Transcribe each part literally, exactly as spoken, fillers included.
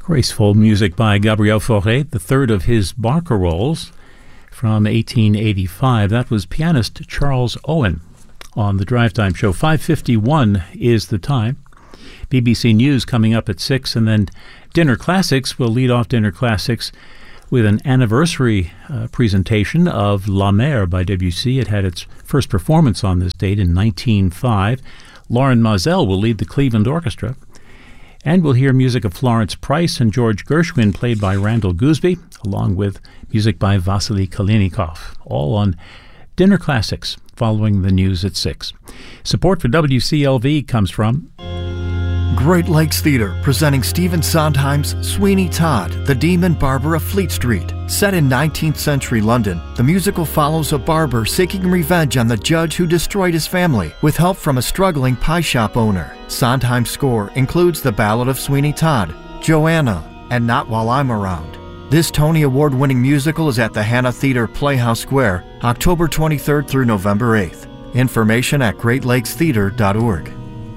Graceful music by Gabriel Fauré, the third of his barcarolles from eighteen eighty-five. That was pianist Charles Owen on the Drive Time Show. five fifty-one is the time. B B C News coming up at six, and then Dinner Classics. We'll lead off Dinner Classics with an anniversary uh, presentation of La Mer by Debussy. It had its first performance on this date in nineteen oh five. Lauren Mazel will lead the Cleveland Orchestra. And we'll hear music of Florence Price and George Gershwin, played by Randall Gooseby, along with music by Vasily Kalinikov, all on Dinner Classics, following the news at six. Support for W C L V comes from Great Lakes Theater, presenting Stephen Sondheim's Sweeney Todd, the Demon Barber of Fleet Street. Set in nineteenth century London, the musical follows a barber seeking revenge on the judge who destroyed his family, with help from a struggling pie shop owner. Sondheim's score includes the Ballad of Sweeney Todd, Joanna, and Not While I'm Around. This Tony Award-winning musical is at the Hannah Theater Playhouse Square, October twenty-third through November eighth. Information at great lakes theater dot org.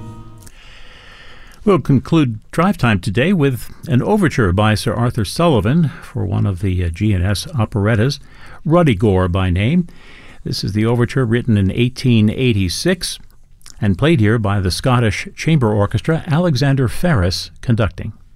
We'll conclude Drive Time today with an overture by Sir Arthur Sullivan for one of the uh, G N S operettas, Ruddigore by name. This is the overture written in eighteen eighty-six and played here by the Scottish Chamber Orchestra, Alexander Ferris conducting.